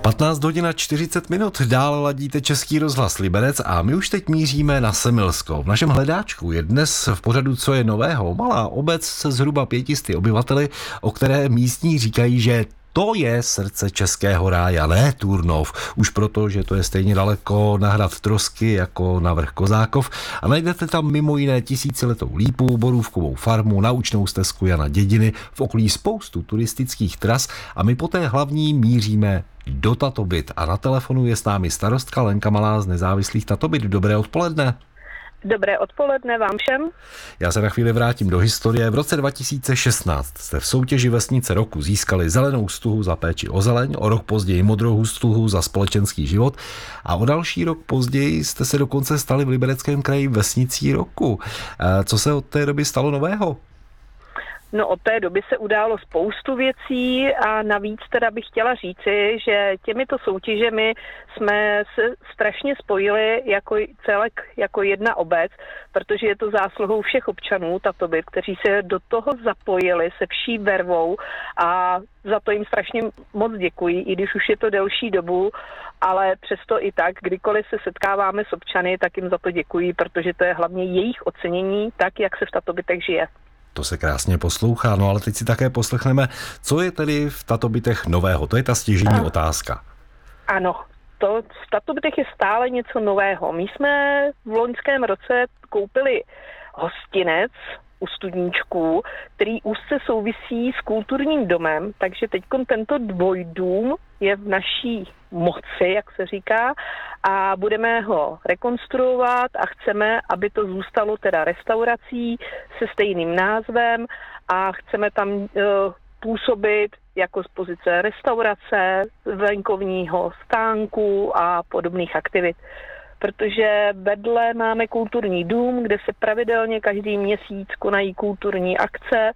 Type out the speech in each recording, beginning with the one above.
15 hodin a 40 minut, dále ladíte Český rozhlas Liberec a my už teď míříme na Semilsko. V našem hledáčku je dnes v pořadu Co je nového malá obec se zhruba 500 obyvateli, o které místní říkají, že to je srdce českého ráje, ne Turnov. Už proto, že to je stejně daleko na hrad Trosky jako na vrch Kozákov a najdete tam mimo jiné tisíciletou lípu, borůvkovou farmu, naučnou stezku Jana Dědiny, v okolí spoustu turistických tras a my po té hlavní míříme do Tatobyt a na telefonu je s námi starostka Lenka Malá z nezávislých Tatobyt. Dobré odpoledne. Dobré odpoledne vám všem. Já se na chvíli vrátím do historie. V roce 2016 jste v soutěži Vesnice roku získali zelenou stuhu za péči o zeleň, o rok později modrou stuhu za společenský život a o další rok později jste se dokonce stali v Libereckém kraji Vesnicí roku. Co se od té doby stalo nového? No, od té doby se událo spoustu věcí a navíc teda bych chtěla říci, že těmito soutěžemi jsme se strašně spojili jako celek, jako jedna obec, protože je to zásluhou všech občanů Tatobyt, kteří se do toho zapojili se vší vervou a za to jim strašně moc děkuji, i když už je to delší dobu, ale přesto i tak, kdykoliv se setkáváme s občany, tak jim za to děkuji, protože to je hlavně jejich ocenění, tak jak se v Tatobytech žije. To se krásně poslouchá, no ale teď si také poslechneme, co je tedy v Tatobytech nového. To je ta stěžejní otázka. Ano, to v Tatobytech je stále něco nového. My jsme v loňském roce koupili hostinec u Studníčků, který úzce souvisí s kulturním domem, takže teď tento dvojdům je v naší moci, jak se říká, a budeme ho rekonstruovat a chceme, aby to zůstalo teda restaurací se stejným názvem a chceme tam působit jako z pozice restaurace, venkovního stánku a podobných aktivit. Protože vedle máme kulturní dům, kde se pravidelně každý měsíc konají kulturní akce.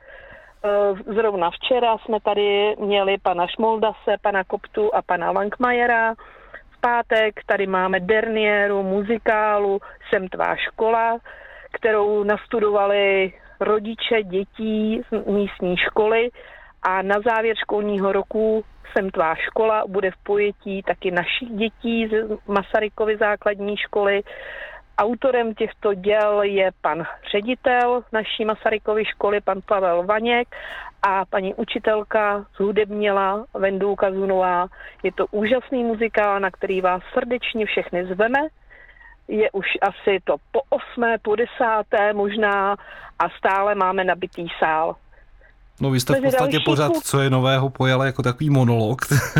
Zrovna včera jsme tady měli pana Šmoldase, pana Koptu a pana Langmajera. V pátek tady máme derniéru, muzikálu Jsem tvá škola, kterou nastudovali rodiče dětí z místní školy a na závěr školního roku Jsem tvá škola bude v pojetí taky našich dětí z Masarykovy základní školy. Autorem těchto děl je pan ředitel naší Masarykovy školy, pan Pavel Vaněk a paní učitelka zhudebnila Vendulka Zunová. Je to úžasný muzikál, na který vás srdečně všechny zveme. Je už asi to po 8., po 10. možná a stále máme nabitý sál. No vy jste v podstatě pořád, co je nového, pojala jako takový monolog.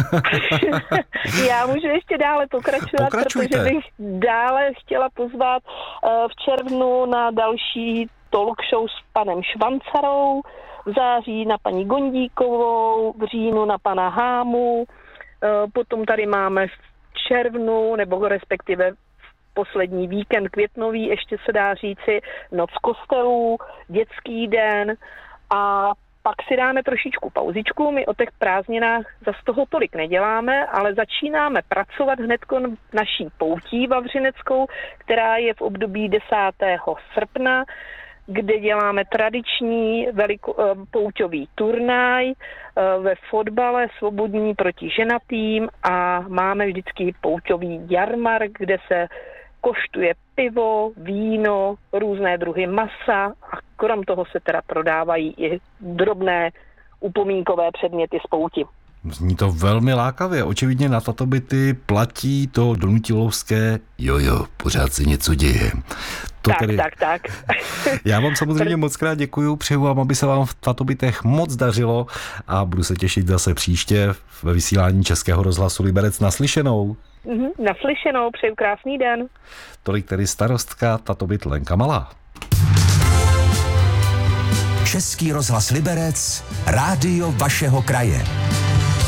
Já můžu ještě dále pokračovat, protože bych dále chtěla pozvat v červnu na další talk show s panem Švancarou, v září na paní Gondíkovou, v říjnu na pana Hámu, potom tady máme v červnu, nebo respektive poslední víkend květnový, ještě se dá říci, noc kostelů, dětský den a pak si dáme trošičku pauzičku, my o těch prázdninách zas toho tolik neděláme, ale začínáme pracovat hnedko naší poutí vavřineckou, která je v období 10. srpna, kde děláme tradiční pouťový turnaj ve fotbale svobodní proti ženatým a máme vždycky pouťový jarmark, kde se koštuje pivo, víno, různé druhy masa a krom toho se teda prodávají i drobné upomínkové předměty z pouti. Zní to velmi lákavě. Očividně na Tatobyty platí to donutilovské jojo, pořád se něco děje. Tak. Já vám samozřejmě moc krát děkuju, přeju vám, aby se vám v Tatobytech moc dařilo a budu se těšit zase příště ve vysílání Českého rozhlasu Liberec. Naslyšenou. Naslyšenou, přeju krásný den. Tolik tedy starostka Tatobyt Lenka Malá. Český rozhlas Liberec, rádio vašeho kraje.